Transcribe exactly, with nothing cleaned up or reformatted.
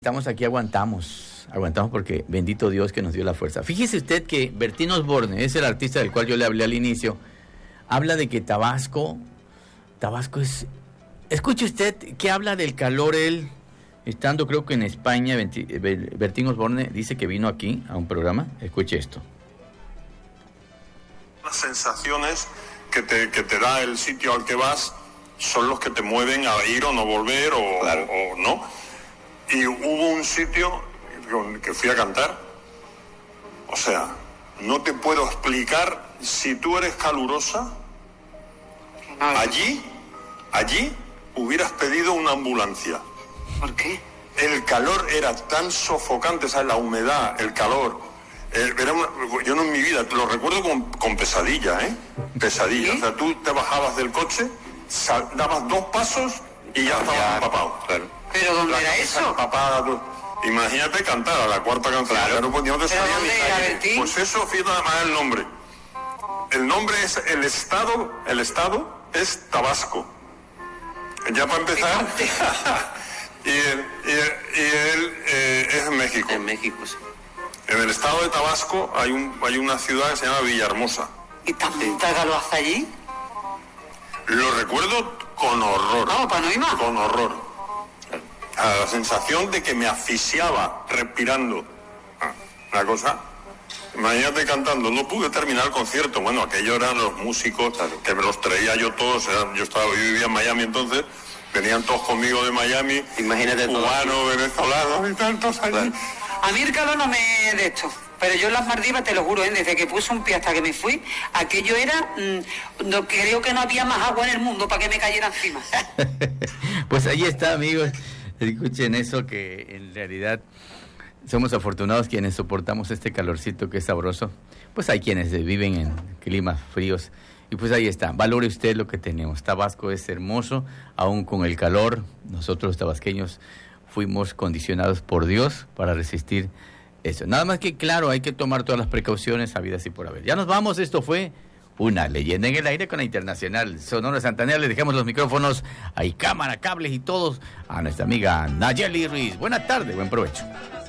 Estamos aquí, aguantamos, aguantamos porque bendito Dios que nos dio la fuerza. Fíjese usted que Bertín Osborne, es el artista del cual yo le hablé al inicio, habla de que Tabasco, Tabasco es... Escuche usted que habla del calor él, estando creo que en España. Bertín Osborne dice que vino aquí a un programa, escuche esto. Las sensaciones que te, que te da el sitio al que vas son los que te mueven a ir o no volver o, claro. o, o no. Y hubo un sitio que fui a cantar, o sea, no te puedo explicar, si tú eres calurosa, allí, allí hubieras pedido una ambulancia. ¿Por qué? El calor era tan sofocante, ¿sabes? La humedad, el calor. El, era una, yo no en mi vida, te lo recuerdo con, con pesadilla, ¿eh? Pesadilla. ¿Sí? O sea, tú te bajabas del coche, sal, dabas dos pasos y ya estabas empapado. Claro. ¿Pero dónde era eso? Empapada, tú. Imagínate cantar a la cuarta canción. Claro. Ya no, no te ¿Pero dónde era, Bertín? Pues eso, fíjate además el nombre. El nombre es, el estado, el estado es Tabasco. Ya para empezar. y él, y él, y él eh, es en México. En México, sí. En el estado de Tabasco hay, un, hay una ciudad que se llama Villahermosa. ¿Y tanta calor hace allí? Lo recuerdo con horror. No, para no ir más. Con horror. A la sensación de que me asfixiaba respirando. Una cosa, imagínate cantando, no pude terminar el concierto. Bueno, aquellos eran los músicos, claro, que me los traía yo todos. Yo estaba, yo vivía en Miami entonces, venían todos conmigo de Miami. Imagínate, cubanos, venezolanos y tantos allí. Claro. A mí el calor no me de esto. Pero yo en las Maldivas, te lo juro, ¿eh? Desde que puse un pie hasta que me fui, aquello era... Mmm, no, creo que no había más agua en el mundo para que me cayera encima. Pues ahí está, amigos. Escuchen eso, que en realidad somos afortunados quienes soportamos este calorcito que es sabroso. Pues hay quienes viven en climas fríos. Y pues ahí está, valore usted lo que tenemos. Tabasco es hermoso, aún con el calor. Nosotros los tabasqueños fuimos condicionados por Dios para resistir eso. Nada más que, claro, hay que tomar todas las precauciones habidas y por haber. Ya nos vamos, esto fue Una Leyenda en el Aire con la Internacional Sonora Santanera. Le dejamos los micrófonos, hay cámara, cables y todos a nuestra amiga Nayeli Ruiz. Buena tarde, buen provecho.